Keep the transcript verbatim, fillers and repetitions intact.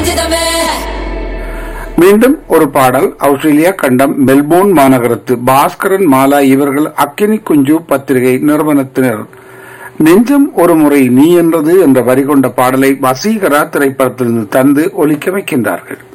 மீண்டும் ஒரு பாடல். ஆஸ்திரேலியா கண்டம் மெல்போர்ன் மாநகரத்து பாஸ்கரன் மாலா இவர்கள் அக்கினி குஞ்சு பத்திரிகை நிறுவனத்தினர் நெஞ்சம் ஒரு முறை நீ என்றது என்ற வரி கொண்ட பாடலை வசீகரா திரைப்படத்திலிருந்து தந்து ஒலிக்க வைக்கின்றார்கள்.